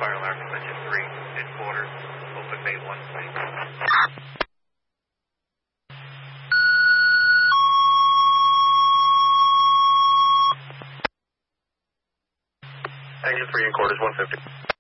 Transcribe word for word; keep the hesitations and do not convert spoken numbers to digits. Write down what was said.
fire alarm from engine three, mid quarters, open bay one, please. Engine three in quarters, one fifty.